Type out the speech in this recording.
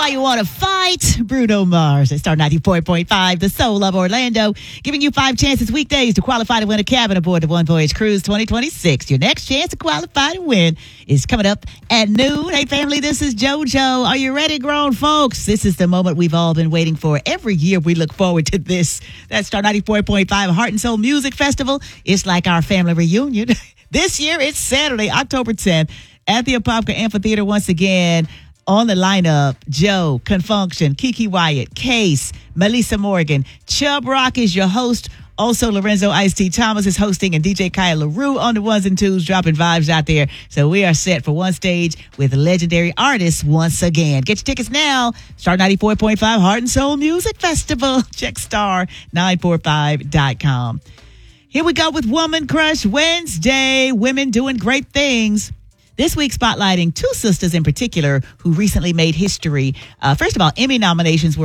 You Want to Fight? Bruno Mars at Star 94.5, the soul of Orlando, giving you 5 chances weekdays to qualify to win a cabin aboard the One Voyage Cruise 2026. Your next chance to qualify to win is coming up at noon. Hey, family, this is JoJo. Are you ready, grown folks? This is the moment we've all been waiting for. Every year we look forward to this. That's Star 94.5 Heart and Soul Music Festival. It's like our family reunion. This year, it's Saturday, October 10th, at the Apopka Amphitheater once again. On the lineup, Joe, Confunction, Kiki Wyatt, Case, Melissa Morgan. Chubb Rock is your host. Also, Lorenzo Ice-T Thomas is hosting, and DJ Kyle LaRue on the ones and twos, dropping vibes out there. So we are set for one stage with legendary artists once again. Get your tickets now. Star 94.5 Heart and Soul Music Festival. Check star945.com. Here we go with Woman Crush Wednesday. Women doing great things. This week, spotlighting 2 sisters in particular who recently made history. First of all, Emmy nominations were